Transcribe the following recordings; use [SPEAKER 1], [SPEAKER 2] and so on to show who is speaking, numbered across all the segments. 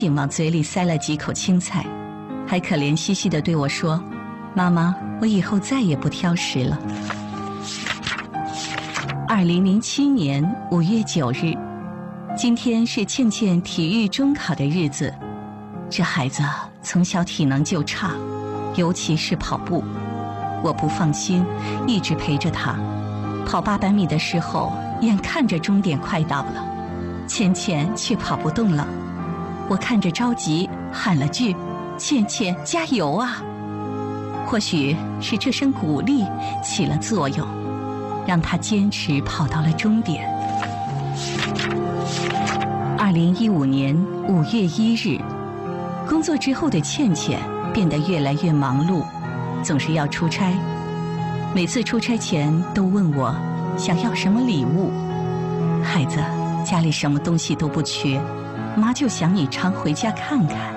[SPEAKER 1] 紧往嘴里塞了几口青菜，还可怜兮兮地对我说：“妈妈，我以后再也不挑食了。”2007年5月9日，今天是倩倩体育中考的日子。这孩子从小体能就差，尤其是跑步，我不放心，一直陪着他。跑800米的时候，眼看着终点快到了，倩倩却跑不动了。我看着着急，喊了句：“倩倩，加油啊！”或许是这声鼓励起了作用，让她坚持跑到了终点。2015年5月1日，工作之后的倩倩变得越来越忙碌，总是要出差。每次出差前都问我想要什么礼物。孩子，家里什么东西都不缺，妈就想你常回家看看。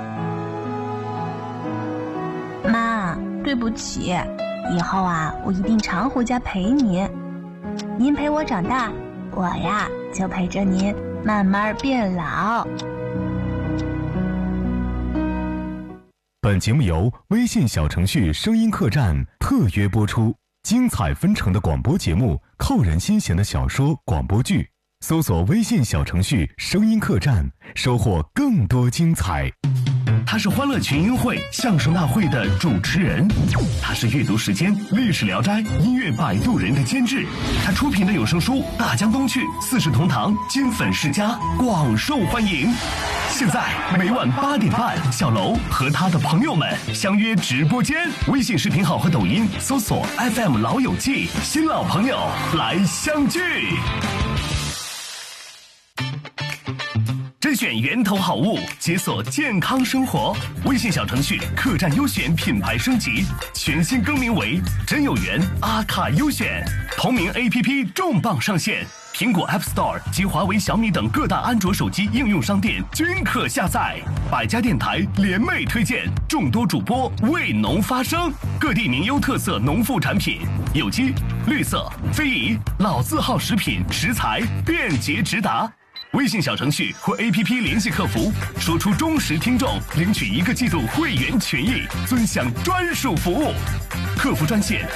[SPEAKER 2] 妈，对不起，以后啊，我一定常回家陪您。您陪我长大，我呀就陪着您慢慢变老。
[SPEAKER 3] 本节目由微信小程序声音客栈特约播出，精彩纷呈的广播节目，扣人心弦的小说广播剧，搜索微信小程序声音客栈，收获更多精彩。
[SPEAKER 4] 他是欢乐群英会相声大会的主持人，他是阅读时间历史聊斋音乐摆渡人的监制，他出品的有声书《大江东去》《四世同堂》金粉世家广受欢迎。现在每晚8点半，小楼和他的朋友们相约直播间，微信视频号和抖音搜索 FM 老友记，新老朋友来相聚。甄选源头好物，解锁健康生活。微信小程序客栈优选品牌升级，全新更名为真有缘阿卡优选。同名 APP 重磅上线，苹果 App Store 及华为、小米等各大安卓手机应用商店均可下载。百家电台联袂推荐，众多主播为农发声，各地名优特色农副产品，有机、绿色、非遗、老字号食品食材便捷直达。微信小程序或 APP 联系客服，说出忠实听众，领取1个季度会员权益，尊享专属服务。客服专线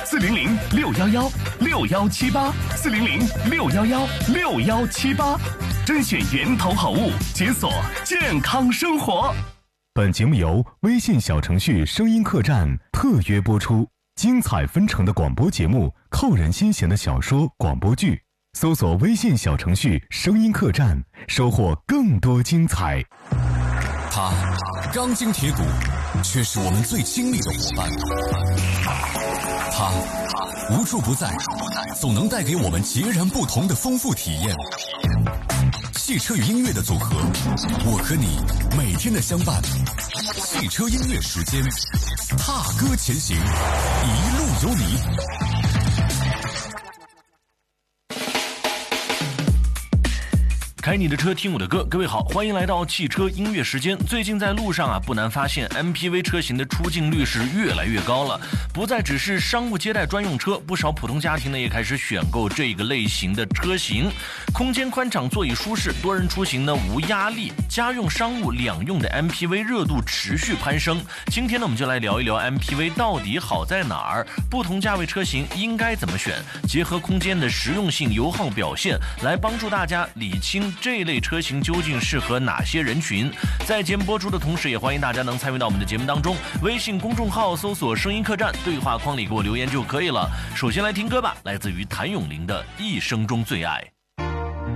[SPEAKER 4] 400-611-6178，400-611-6178，甄选源头好物，解锁健康生活。
[SPEAKER 3] 本节目由微信小程序声音客栈特约播出，精彩纷呈的广播节目，扣人心弦的小说广播剧，搜索微信小程序声音客栈，收获更多精彩。
[SPEAKER 5] 他钢筋铁骨，却是我们最亲密的伙伴。他无处不在，总能带给我们截然不同的丰富体验。汽车与音乐的组合，我和你每天的相伴。汽车音乐时间，踏歌前行，一路有你。
[SPEAKER 6] 开你的车，听我的歌。各位好，欢迎来到汽车音乐时间。最近在路上不难发现 MPV 车型的出镜率是越来越高了，不再只是商务接待专用车，不少普通家庭呢也开始选购这个类型的车型。空间宽敞，座椅舒适，多人出行呢无压力，家用商务两用的 MPV 热度持续攀升。今天呢我们就来聊一聊 MPV 到底好在哪儿，不同价位车型应该怎么选，结合空间的实用性、油耗表现，来帮助大家理清这类车型究竟适合哪些人群。在节目播出的同时，也欢迎大家能参与到我们的节目当中，微信公众号搜索声音客栈，对话框里给我留言就可以了。首先来听歌吧，来自于谭咏麟的一生中最爱。